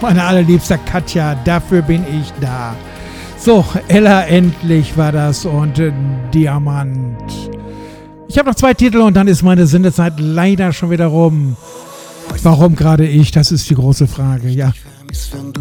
Meine allerliebste Katja, dafür bin ich da. So, Ella, endlich war das und Diamant. Ich habe noch 2 Titel und dann ist meine Sendezeit leider schon wieder rum. Warum gerade ich? Das ist die große Frage, ja. Wenn du